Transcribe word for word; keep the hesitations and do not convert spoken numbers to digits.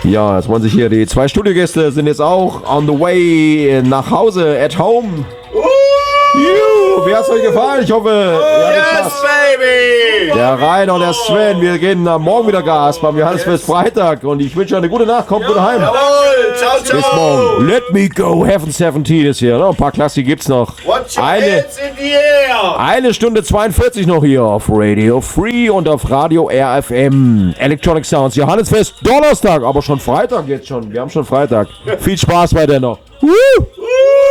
Ja, jetzt wollen sich hier die zwei Studiogäste sind jetzt auch on the way nach Hause, at home. Juhu, wie hat's euch gefallen? Ich hoffe, ihr hattet Yes, Spaß. baby! Der Rainer und der Sven, wir gehen am Morgen wieder Gas beim Johannesfest Freitag und ich wünsche euch eine gute Nacht, kommt gut heim. Jawohl, ciao, ciao! Bis morgen. Let me go, Heaven siebzehn ist hier. Ein paar Klassik gibt's noch. Watch your Eine, hands in the air! eine Stunde zweiundvierzig noch hier auf Radio Free und auf Radio R F M. Electronic Sounds, Johannesfest Donnerstag, aber schon Freitag jetzt schon. Wir haben schon Freitag. Viel Spaß bei der noch. Woo!